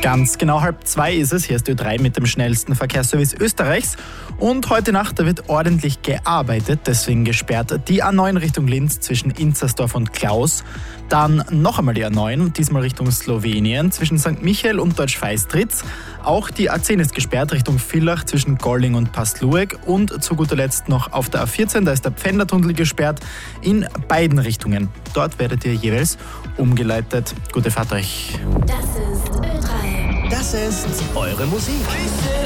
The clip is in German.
Ganz genau 1:30 ist es. Hier ist Ö3 mit dem schnellsten Verkehrsservice Österreichs. Und heute Nacht, da wird ordentlich gearbeitet, deswegen gesperrt die A9 Richtung Linz zwischen Inzersdorf und Klaus. Dann noch einmal die A9, diesmal Richtung Slowenien zwischen St. Michael und Deutsch-Feistritz. Auch die A10 ist gesperrt Richtung Villach zwischen Golling und Pastlueck. Und zu guter Letzt noch auf der A14, da ist der Pfändertunnel gesperrt in beiden Richtungen. Dort werdet ihr jeweils umgeleitet. Gute Fahrt euch. Das ist Ö3. Das ist eure Musik.